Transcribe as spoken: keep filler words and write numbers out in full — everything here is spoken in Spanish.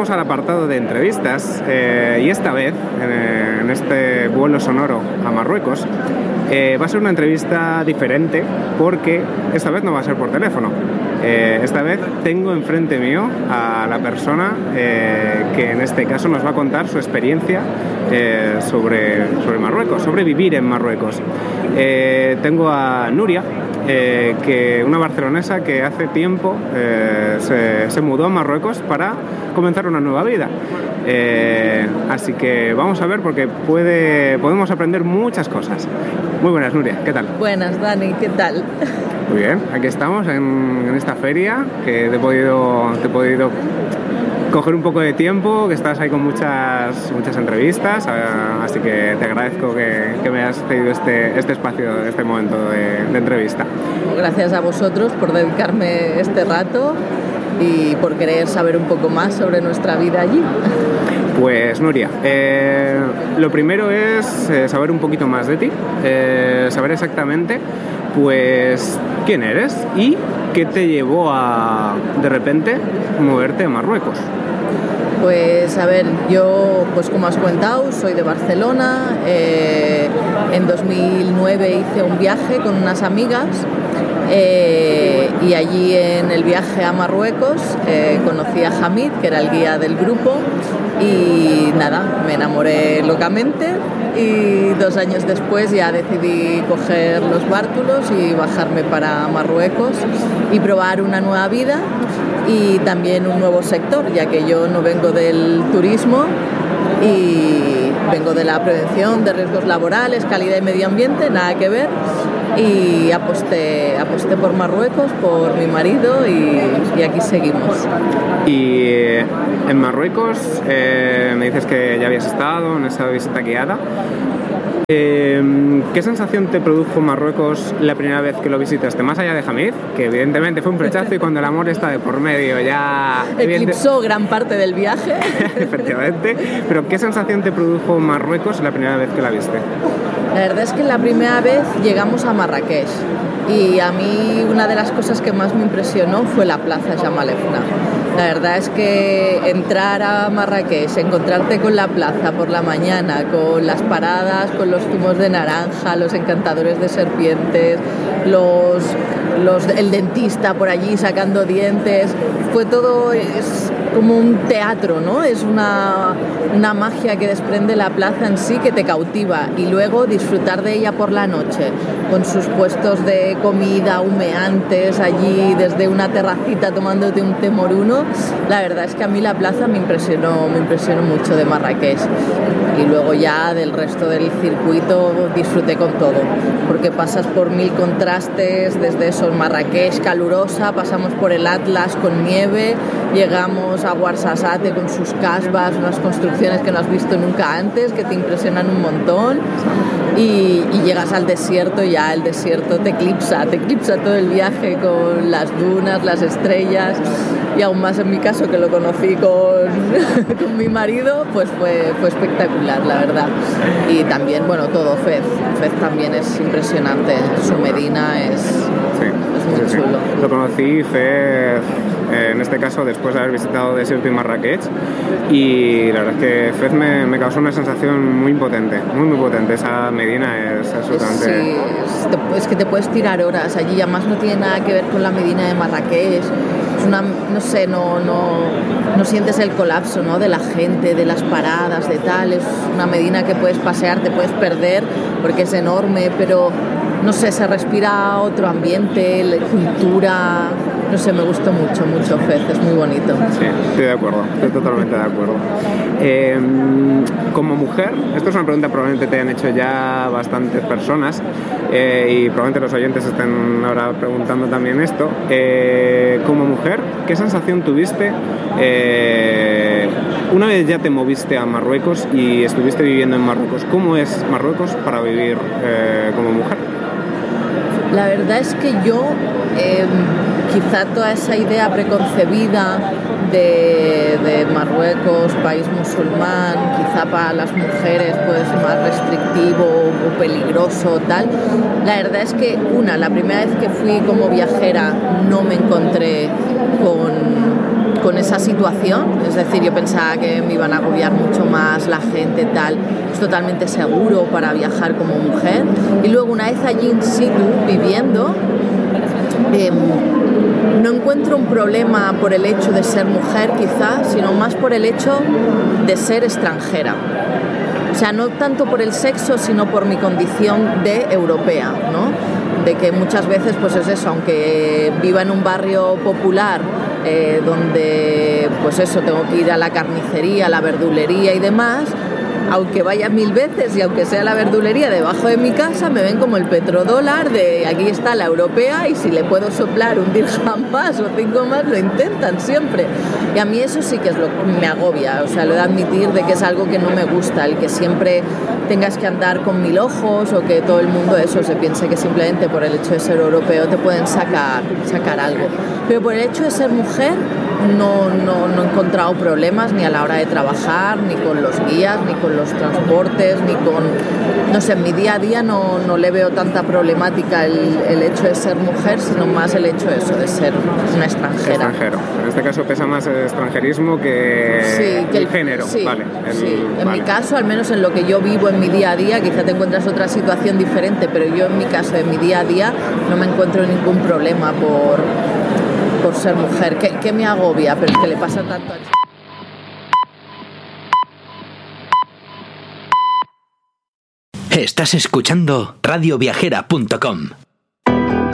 pasamos al apartado de entrevistas eh, y esta vez, en, en este vuelo sonoro a Marruecos, eh, va a ser una entrevista diferente porque esta vez no va a ser por teléfono. Eh, esta vez tengo enfrente mío a la persona eh, que en este caso nos va a contar su experiencia eh, sobre, sobre Marruecos, sobre vivir en Marruecos. Eh, tengo a Nuria, eh, que una barcelonesa que hace tiempo eh, se, se mudó a Marruecos para comenzar una nueva vida. Eh, así que vamos a ver porque puede, podemos aprender muchas cosas. Muy buenas, Nuria, ¿qué tal? Buenas, Dani, ¿qué tal? Muy bien, aquí estamos en, en esta feria que te he podido, te he podido coger un poco de tiempo, que estás ahí con muchas, muchas entrevistas, así que te agradezco que, que me hayas cedido este, este espacio, este momento de, de entrevista. Gracias a vosotros por dedicarme este rato y por querer saber un poco más sobre nuestra vida allí. Pues Nuria, eh, lo primero es eh, saber un poquito más de ti, eh, saber exactamente pues quién eres y qué te llevó a de repente moverte a Marruecos. Pues a ver, yo, pues como has comentado, soy de Barcelona. Eh, en dos mil nueve hice un viaje con unas amigas eh, y allí en el viaje a Marruecos eh, conocí a Hamid, que era el guía del grupo, y nada, me enamoré locamente y dos años después ya decidí coger los bártulos y bajarme para Marruecos y probar una nueva vida y también un nuevo sector, ya que yo no vengo del turismo y vengo de la prevención de riesgos laborales, calidad y medio ambiente, nada que ver, y aposté, aposté por Marruecos, por mi marido y, y aquí seguimos. Y eh, en Marruecos eh, me dices que ya habías estado en esa visita guiada. Eh, ¿Qué sensación te produjo Marruecos la primera vez que lo visitaste? Más allá de Hamid, que evidentemente fue un flechazo y cuando el amor está de por medio ya... Eclipsó gran parte del viaje. Efectivamente, pero ¿qué sensación te produjo Marruecos la primera vez que la viste? La verdad es que la primera vez llegamos a Marrakech y a mí una de las cosas que más me impresionó fue la plaza Jemaa el-Fna. La verdad es que entrar a Marrakech, encontrarte con la plaza por la mañana, con las paradas, con los zumos de naranja, los encantadores de serpientes, los, los, el dentista por allí sacando dientes, fue todo es como un teatro, ¿no? Es una, una magia que desprende la plaza en sí que te cautiva y luego disfrutar de ella por la noche, con sus puestos de comida humeantes allí desde una terracita tomándote un té moruno. La verdad es que a mí la plaza me impresionó, me impresionó mucho de Marrakech y luego ya del resto del circuito disfruté con todo, porque pasas por mil contrastes, desde eso, Marrakech calurosa, pasamos por el Atlas con nieve, llegamos a Ouarzazate con sus casbas, unas construcciones que no has visto nunca antes, que te impresionan un montón, y, y llegas al desierto y ya el desierto te eclipsa, te eclipsa todo el viaje con las dunas, las estrellas, y aún más en mi caso que lo conocí con, con mi marido, pues fue, fue espectacular, la verdad. Y también, bueno, todo Fez, Fez también es impresionante, su Medina es, sí, es muy sí, chulo. Sí. Lo conocí, Fez, eh, en este caso después de haber visitado Desierto y Marrakech, y la verdad es que Fez me, me causó una sensación muy potente, muy muy potente. Esa Medina es absolutamente... Sí, es, es que te puedes tirar horas allí, además no tiene nada que ver con la Medina de Marrakech. Es una, no sé, no, no, no sientes el colapso, ¿no?, de la gente, de las paradas, de tal. Es una Medina que puedes pasear, te puedes perder porque es enorme, pero no sé, se respira otro ambiente, la cultura, no sé, me gustó mucho, mucho Fez, es muy bonito. Sí, estoy de acuerdo, estoy totalmente de acuerdo. Eh, como mujer, esto es una pregunta que probablemente te han hecho ya bastantes personas eh, y probablemente los oyentes estén ahora preguntando también esto. Eh, como mujer, ¿qué sensación tuviste eh, una vez ya te moviste a Marruecos y estuviste viviendo en Marruecos? ¿Cómo es Marruecos para vivir eh, como mujer? La verdad es que yo, eh, quizá toda esa idea preconcebida de, de Marruecos, país musulmán, quizá para las mujeres pues más restrictivo o peligroso, tal. La verdad es que, una, la primera vez que fui como viajera no me encontré con, con esa situación, es decir, yo pensaba que me iban a agobiar mucho más la gente, tal, es totalmente seguro para viajar como mujer, y luego una vez allí in situ viviendo, eh, no encuentro un problema por el hecho de ser mujer quizás, sino más por el hecho de ser extranjera. O sea, no tanto por el sexo, sino por mi condición de europea, ¿no? De que muchas veces, pues es eso, aunque viva en un barrio popular, eh, donde, pues eso, tengo que ir a la carnicería, a la verdulería y demás, aunque vaya mil veces y aunque sea la verdulería debajo de mi casa, me ven como el petrodólar de aquí está la europea y si le puedo soplar un dirham más o cinco más, lo intentan siempre. Y a mí eso sí que es lo que me agobia, o sea, lo de admitir de que es algo que no me gusta, el que siempre tengas que andar con mil ojos o que todo el mundo eso se piense que simplemente por el hecho de ser europeo te pueden sacar, sacar algo. Pero por el hecho de ser mujer no, no, no he encontrado problemas ni a la hora de trabajar, ni con los guías, ni con los transportes, ni con, no sé, en mi día a día no, no le veo tanta problemática el, el hecho de ser mujer, sino más el hecho de eso, de ser una extranjera. Extranjero. En este caso pesa más el extranjerismo que, sí, que el, el género. Sí, vale, el, sí. En vale. mi caso, al menos en lo que yo vivo en mi día a día, quizá te encuentras otra situación diferente, pero yo en mi caso, en mi día a día, no me encuentro ningún problema por, por ser mujer. ¿Qué, qué me agobia? Pero es que le pasa tanto a... Estás escuchando radio viajera punto com.